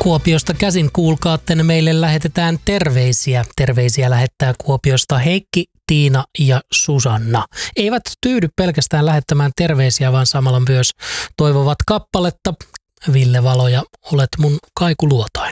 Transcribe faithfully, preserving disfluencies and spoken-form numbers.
Kuopiosta käsin kuulkaatte, meille lähetetään terveisiä. Terveisiä lähettää Kuopiosta Heikki, Tiina ja Susanna. Eivät tyydy pelkästään lähettämään terveisiä, vaan samalla myös toivovat kappaletta. Ville Valo ja Olet mun kaikuluotainen.